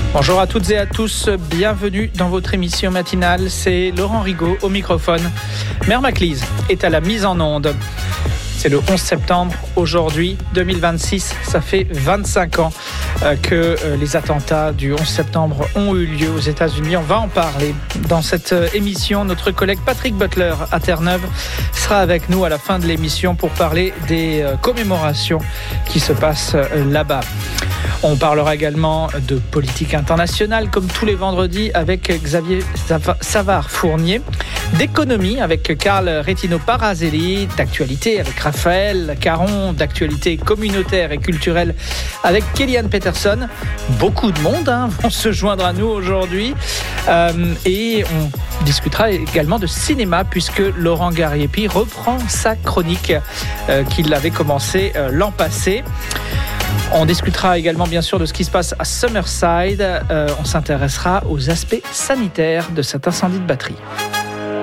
Bonjour à toutes et à tous, bienvenue dans votre émission matinale, c'est Laurent Rigaud au microphone. Mère Maclise est à la mise en onde. C'est le 11 septembre, aujourd'hui, 2026, ça fait 25 ans que les attentats du 11 septembre ont eu lieu aux États-Unis. On va en parler dans cette émission. Notre collègue Patrick Butler à Terre-Neuve sera avec nous à la fin de l'émission pour parler des commémorations qui se passent là-bas. On parlera également de politique internationale, comme tous les vendredis, avec Xavier Savard-Fournier, d'économie avec Carl Rettino-Parazelli, d'actualité avec Raphaël Caron, d'actualité communautaire et culturelle avec Kellyanne Peterson. Beaucoup de monde vont se joindre à nous aujourd'hui. Et on discutera également de cinéma, puisque Laurent Gariepi reprend sa chronique qu'il avait commencée l'an passé. On discutera également bien sûr de ce qui se passe à Summerside. On s'intéressera aux aspects sanitaires de cet incendie de batterie.